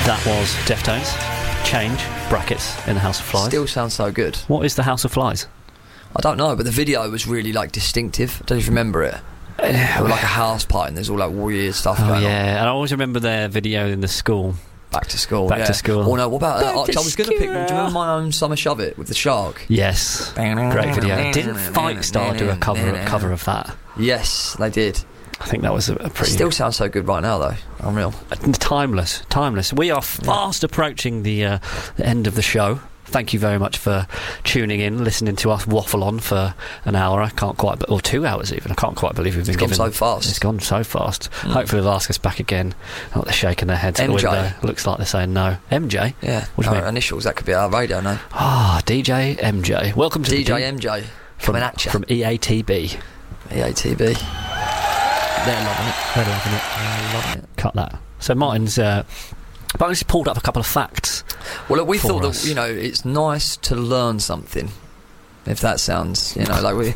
That was Deftones. Change, brackets, in the House of Flies. Still sounds so good. What is the House of Flies? I don't know, but the video was really like distinctive. I don't even remember it. It was like a house party and there's all like weird stuff going on. Yeah, and I always remember their video in the school. Back to school. Back to school. Oh no, what about Back to I was going to pick. Do you school. remember My Own Summer Shove It with the shark? Yes, great video. Didn't Fightstar do a cover of that? Yes, they did. I think that was a pretty... Still sounds so good right now, though. Unreal. Timeless. We are fast approaching the end of the show. Thank you very much for tuning in, listening to us waffle on for an hour. Or 2 hours even. I can't quite believe we've been given... It's gone so fast. It's gone so fast. Hopefully they'll ask us back again. Oh, they're shaking their heads at the window. Looks like they're saying no. MJ? Yeah. What do you mean? Initials, that could be our radio name. DJ MJ. Welcome to DJ MJ. Coming at you. From EATB. EATB. They're loving it. Cut that. So Martin's pulled up a couple of facts. Well, look, we thought us. that, it's nice to learn something. If that sounds, like we...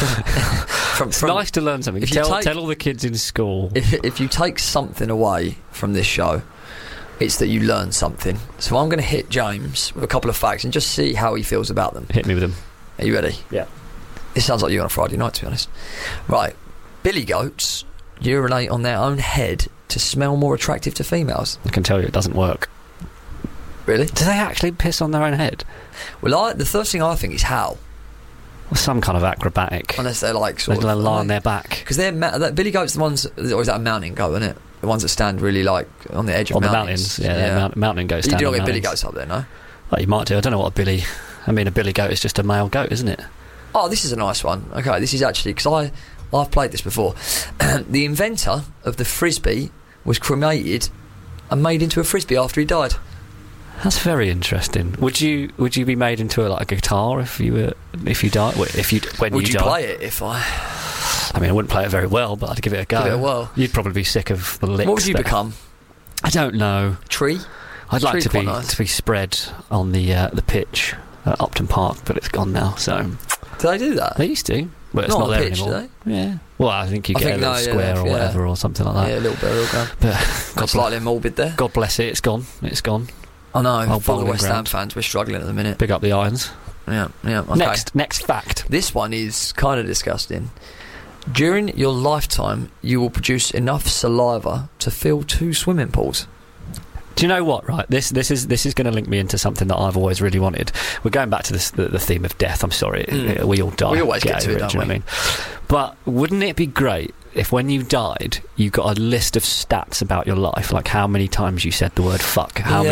It's nice to learn something. Tell all the kids in school. If you take something away from this show, it's that you learn something. So I'm going to hit James with a couple of facts and just see how he feels about them. Hit me with them. Are you ready? Yeah. This sounds like you on a Friday night, to be honest. Right. Billy goats urinate on their own head to smell more attractive to females. I can tell you it doesn't work. Really? Do they actually piss on their own head? Well, the first thing I think is how. Well, some kind of acrobatic. Unless they're like they lie on their back. Because Billy goats, the ones, or is that a mountain goat, isn't it? The ones that stand really like on the edge of mountains. On the mountains, mountain goats stand on you don't mountains. get Billy goats up there, no? Well, you might do. I don't know what a Billy goat is just a male goat, isn't it? Oh, this is a nice one. Okay, this is actually, because I've played this before. The inventor of the Frisbee was cremated and made into a Frisbee after he died. That's very interesting. Would you be made into a guitar if you died? Would you play it if I? I mean, I wouldn't play it very well, but I'd give it a go. Give it a whirl. You'd probably be sick of the licks. What would you become? I don't know. Tree? I'd like to be spread on the pitch at Upton Park, but it's gone now. So do they do that? They used to, but it's not there pitch, anymore. Do they? Yeah. Well, I think you get a little square or whatever or something like that. Yeah, a little bit of a but slightly morbid there. God bless it. It's gone. It's gone. I know. Old For the West ground. Ham fans, we're struggling at the minute. Big up the Irons. Yeah. Okay. Next fact. This one is kind of disgusting. During your lifetime, you will produce enough saliva to fill 2 swimming pools. Do you know what? Right, this is going to link me into something that I've always really wanted. We're going back to the theme of death. I'm sorry, we all die. We always get to it, don't we? I mean? But wouldn't it be great if when you died, you got a list of stats about your life, like how many times you said the word fuck, how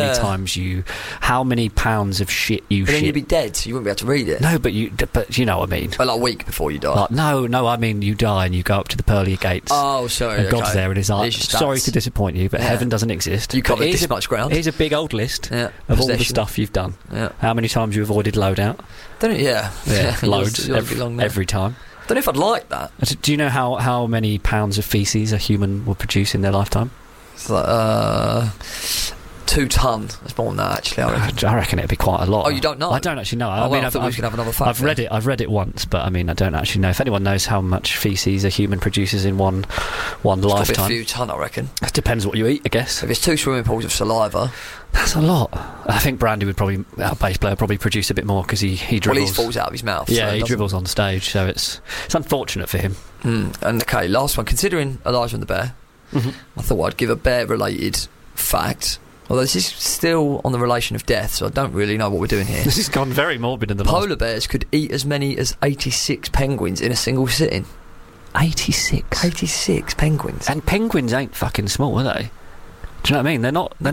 many pounds of shit you but shit. Then you'd be dead, so you wouldn't be able to read it. No, but you know what I mean. But like a week before you die. Like, no, I mean you die and you go up to the pearly gates. Oh, sorry. And God's there and he's like, sorry to disappoint you, but heaven doesn't exist. You covered this much ground. Here's a big old list of all the stuff you've done. Yeah. How many times you avoided loadout? Loads. Every time. Don't know if I'd like that. Do you know how many pounds of faeces a human will produce in their lifetime? It's like 2 ton. It's more than that, actually. I reckon it'd be quite a lot. Oh, you don't know? I don't actually know. I thought we was going to have another fact. I've read it once, but I mean, I don't actually know. If anyone knows how much faeces a human produces in one lifetime, probably a few ton, I reckon. It depends what you eat, I guess. If it's 2 swimming pools of saliva, that's a lot. I think Brandy would probably, our bass player, probably produce a bit more because he dribbles. Well, he falls out of his mouth. Yeah, he dribbles on stage, so it's unfortunate for him. And okay, last one. Considering Elijah and the Bear, I thought I'd give a bear-related fact. Although this is still on the relation of death, so I don't really know what we're doing here. This has gone very morbid in the Polar bears could eat as many as 86 penguins in a single sitting. 86? 86 penguins. And penguins ain't fucking small, are they? Do you know what I mean? They're not